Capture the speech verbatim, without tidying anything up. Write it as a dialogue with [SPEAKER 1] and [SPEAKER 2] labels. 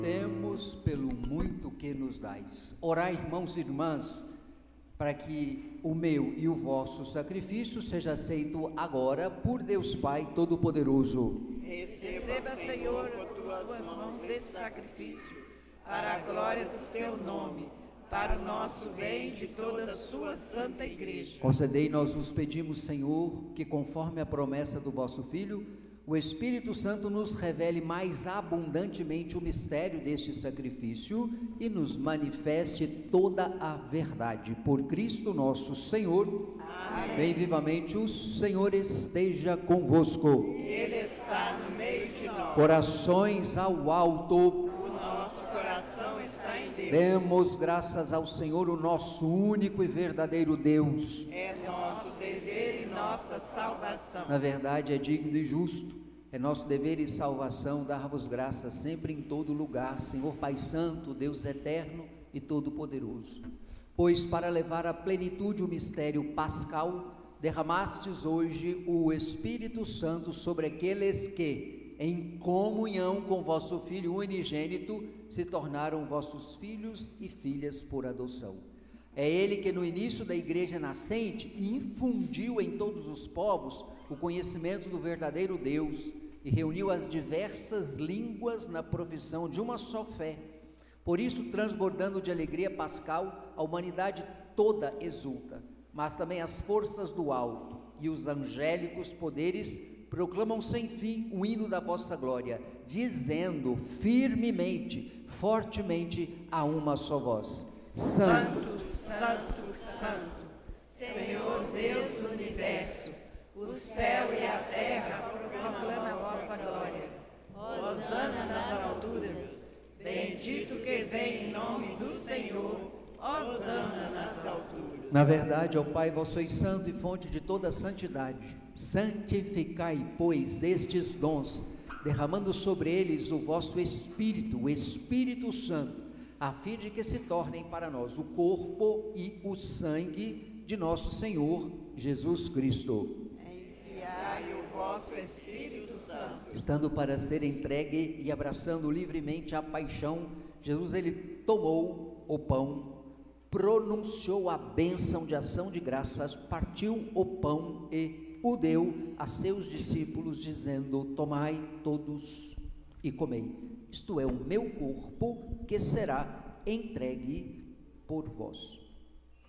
[SPEAKER 1] Temos pelo muito que nos dais. Orai, irmãos e irmãs, para que o meu e o vosso sacrifício seja aceito agora por Deus Pai Todo-Poderoso.
[SPEAKER 2] Receba, Senhor, por tuas mãos esse sacrifício, para a glória do teu nome, para o nosso bem e de toda a sua santa igreja.
[SPEAKER 1] Concedei, nós os pedimos, Senhor, que conforme a promessa do vosso Filho, o Espírito Santo nos revele mais abundantemente o mistério deste sacrifício e nos manifeste toda a verdade. Por Cristo nosso Senhor. Amém. Bem vivamente o Senhor esteja convosco.
[SPEAKER 2] Ele está no meio de nós.
[SPEAKER 1] Corações ao alto.
[SPEAKER 2] O nosso coração está em Deus.
[SPEAKER 1] Demos graças ao Senhor, o nosso único e verdadeiro Deus.
[SPEAKER 2] É nosso dever e nossa salvação.
[SPEAKER 1] Na verdade, é digno e justo. É nosso dever e salvação dar-vos graças sempre em todo lugar, Senhor Pai Santo, Deus eterno e todo-poderoso. Pois para levar à plenitude o mistério pascal, derramastes hoje o Espírito Santo sobre aqueles que, em comunhão com vosso Filho unigênito, se tornaram vossos filhos e filhas por adoção. É Ele que no início da igreja nascente infundiu em todos os povos o conhecimento do verdadeiro Deus e reuniu as diversas línguas na profissão de uma só fé. Por isso, transbordando de alegria pascal, a humanidade toda exulta, mas também as forças do alto e os angélicos poderes proclamam sem fim o hino da vossa glória, dizendo firmemente, fortemente, a uma só voz:
[SPEAKER 2] Santo, Santo, Santo, Senhor Deus do universo, o céu e a terra proclamam a vossa glória. Hosana nas alturas, bendito que vem em nome do Senhor, hosana nas alturas.
[SPEAKER 1] Na verdade, ó Pai, vós sois santo e fonte de toda a santidade. Santificai, pois, estes dons, derramando sobre eles o vosso Espírito, o Espírito Santo, a fim de que se tornem para nós o corpo e o sangue de nosso Senhor Jesus Cristo.
[SPEAKER 2] Enviai o vosso Espírito Santo.
[SPEAKER 1] Estando para ser entregue e abraçando livremente a paixão, Jesus ele tomou o pão, pronunciou a bênção de ação de graças, partiu o pão e o deu a seus discípulos, dizendo: tomai todos e comei. Isto é o meu corpo que será entregue por vós.